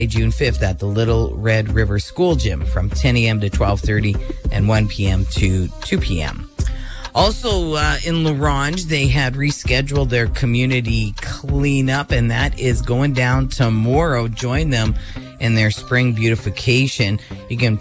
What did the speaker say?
June 5th at the Little Red River School Gym from 10 a.m. to 12:30 and 1 p.m. to 2 p.m. Also, in La Ronge, they had rescheduled their community cleanup, and that is going down tomorrow. Join them in their spring beautification. You can